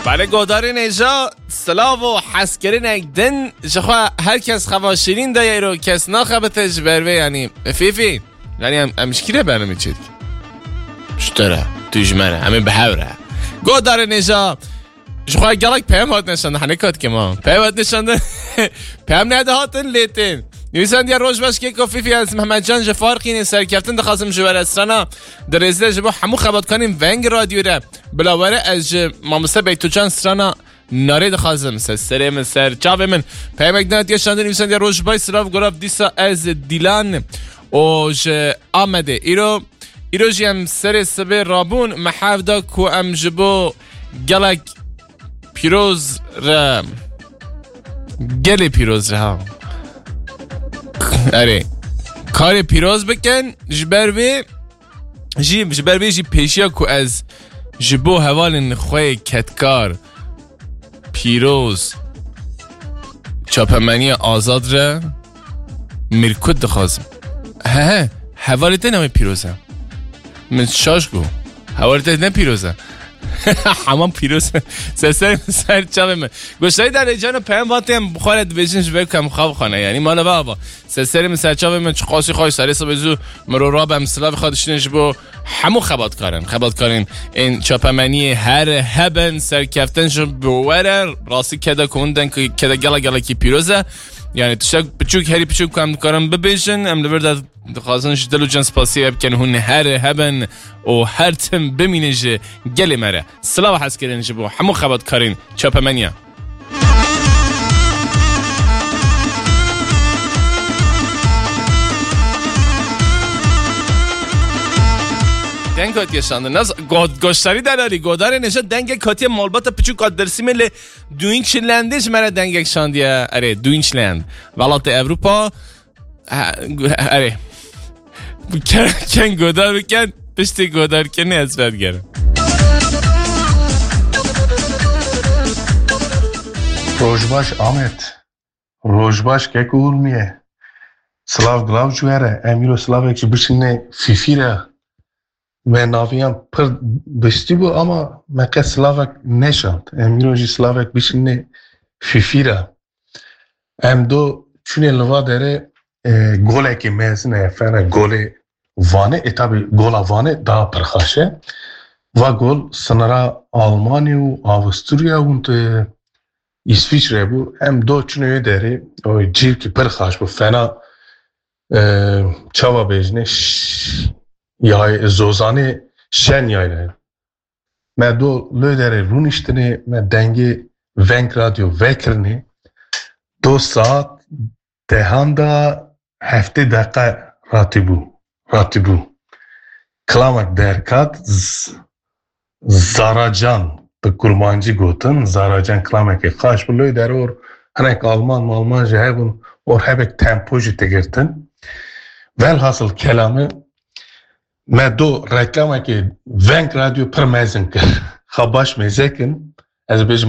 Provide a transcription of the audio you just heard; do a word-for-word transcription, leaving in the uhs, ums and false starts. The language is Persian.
برای گوداری نجا سلاو و حسکرین اگدن جخوا هر کس خواشیرین دایی رو کس ناخبتش بروه یعنی فیفی یعنی هم امشکیره برنامه چید شتره توجمره همه بحوره گوداری نجا جخوا گلک پیم هات نشانده هنه کات که ما پیم هات نشانده پیم نده هاتن لیتن نویسان دیا روش باش که کافیفی از محمد جان جفارقین سرکفتن دخواستم جوار استرانا در ازده جبا همو خبات کنیم ونگ رادیو را بلاوره از مامسته بیتو جان استرانا ناره دخواستم سر سره من سر چاوه من پیمک دانت یشانده نویسان دیا روش بای سراف گراف دیسا از دیلان و ج آمده ایرو ایرو جیم سر سبه رابون محافظه کو ام جبو گلک پیروز را گلی پیروز را اره کار پیروز بکن جبروی جی جبروی جی پیشیا کو از جبو حوال خوی کتکار پیروز چاپمنی آزاد را مرکود دخوازم ها حوالت نمی پیروزم من شاش گو حوالت نه پیروزم حمام پیروز سر سر چاوه من گوشتایی در جانو پیم باتیم بخوارد بیشنش بکم خواب خانه یعنی مالا بابا سر سر من سر چاوه من چقاسی خواهی سری سبزو مرو راب امسلاف خودشنش بو همو خبات کارن خبات کارن این چاپمنی هر هبن سر کفتنش بوره راستی کده کندن که کده گلا گلا کی پیروزه یعنی تشک بچوک هری بچوک کام کارم ببیشن ام لورد خواستنش دلو جنس پاسی بکن هون هر هبن و هر تم بمینجه گلی مره سلاو حس کردنش بو همو خبات کارین چاپمنیا دنگ کاتی یشانده ناز گوشتاری دلاری گودار نشد دنگ کاتی مالبات پچو کات درسی مل دوینچلندش مره دنگ یشاندیه اره دوینچلند ولات اروپا اره کن گودار بکن پشتی گودار کنی از بد گرم روشباش آمد روشباش که کول میه سلاو گلاو جواره امیرو سلاو اکش بشینه فیفیره و ناویم پر بستی بود اما مکه سلاوک نشد امیرو جی سلاوک بشینه فیفیره ام دو چونه لوا داره گوله که میزنه فنه گوله وانه اتابی گوله وانه دا پرخاشه و گول سنرا آلمانی و آوستوریا و تو اسویچره بود ام دو چونه داره جیر که پرخاش بود فنه چاوا بیجنه یا زوزانه شن یایره من دو لودره رونشتنه من دنگی ونگ رادیو وکرنه دو ساعت دهاندا هفته دقیقه راتبو راتبو کلامک درکات زاراجان به کرمانجی گوتن زاراجان کلامک خاش بلوی در اور هنک آلمان مالمان جهبون اور هبک تمپوجی تگرتن ول حاصل کلامه من دو رکلامه که ونگ رادیو پر میزن کرد خباش میزکن از بیش